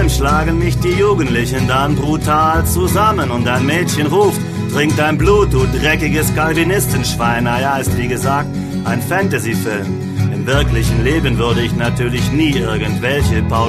Film schlagen mich die Jugendlichen dann brutal zusammen und ein Mädchen ruft, trink dein Blut, du dreckiges Calvinistenschwein. Naja, ist wie gesagt ein Fantasy-Film. Im wirklichen Leben würde ich natürlich nie irgendwelche